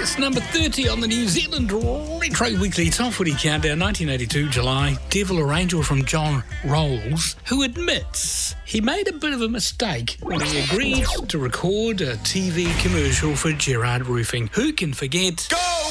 It's number 30 on the New Zealand Retro Weekly Top Footy Countdown, 1982 July. Devil or Angel from John Rolls, who admits he made a bit of a mistake when he agreed to record a TV commercial for Gerard Roofing. Who can forget...